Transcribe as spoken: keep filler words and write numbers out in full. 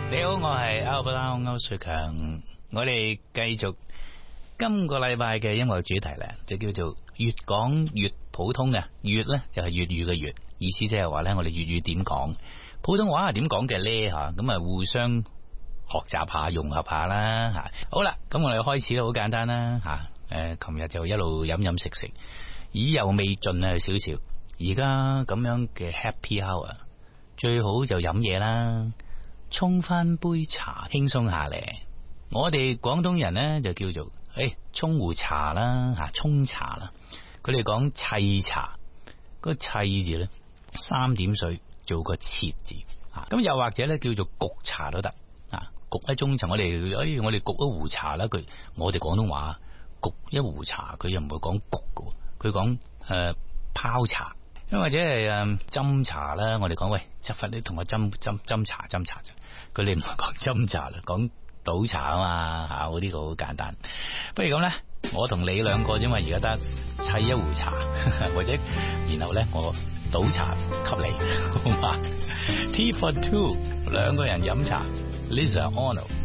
你好，我係歐布拉歐瑞強，我哋繼續今個禮拜嘅音樂主題咧，就叫做越講越普通嘅。越咧就係粵語嘅粵，意思即係話咧，我哋粵語點講，普通話係點講嘅咧吓，咁啊互相學習下，融合下啦吓。好啦，咁我哋開始啦，好簡單啦吓。誒，琴日就一路飲飲食食，意猶未盡啊，少少。而家咁樣嘅 Happy Hour，最好就飲嘢啦。沖翻杯茶，輕鬆下咧。我哋廣東人咧就叫做誒沖壺茶啦，吓沖茶啦。佢哋講沏茶，個沏字咧三點水做個切字啊。咁又或者咧叫做焗茶都得啊。焗喺中層，我哋誒我哋焗一壺茶啦。佢我哋廣東話焗一壺茶，佢又唔會講焗嘅，佢講誒泡茶。咁或者係誒斟茶啦，我哋講喂，執翻你同我斟斟斟茶斟茶啫。佢哋唔係講斟茶啦，講倒茶啊嘛吓，呢、這個好簡單。不如咁咧，我同你兩個啫嘛，而家得沏一壺茶，或者然後咧我倒茶給你，好嘛？Tea for two， 兩個人飲茶 ，Lisa Ono。